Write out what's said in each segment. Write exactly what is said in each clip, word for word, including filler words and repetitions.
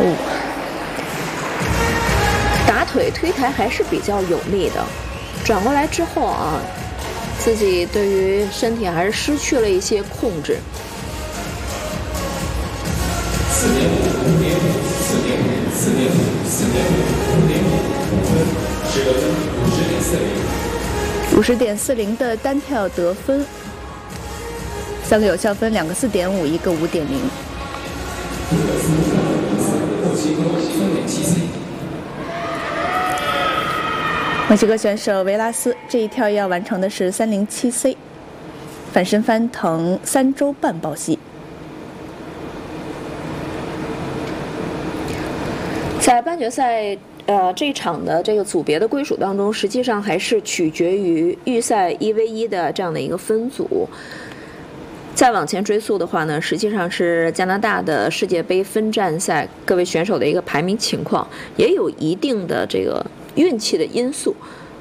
哦，打腿推抬还是比较有力的，转过来之后啊，自己对于身体还是失去了一些控制。四点五，五点五，四点五，四点五，四点五，五点五，五分，十个分，五十点四零。五十点四零的单跳得分，三个有效分，两个四点五，一个五点零。墨西哥选手维拉斯这一跳要完成的是三零七 C， 反身翻腾三周半抱膝。在半决赛，呃，这一场的这个组别的归属当中，实际上还是取决于预赛一 v 一的这样的一个分组。再往前追溯的话呢，实际上是加拿大的世界杯分站赛各位选手的一个排名情况，也有一定的这个运气的因素。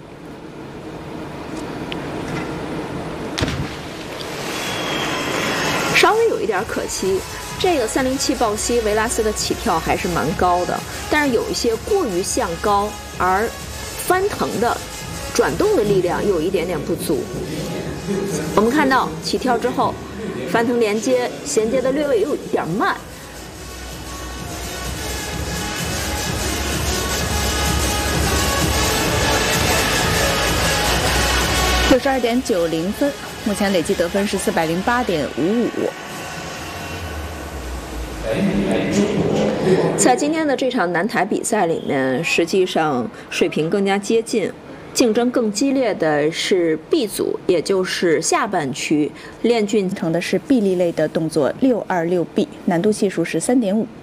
稍微有一点可惜，这个三零七抱膝维拉斯的起跳还是蛮高的，但是有一些过于向高而翻腾的转动的力量有一点点不足。我们看到起跳之后，翻腾连接衔接的略微有一点慢。六十二点九零分，目前累计得分是四百零八点五五。在今天的这场男台比赛里面，实际上水平更加接近，竞争更激烈的是 B 组，也就是下半区练俊成的是臂力类的动作六二六 B， 难度系数是三点五。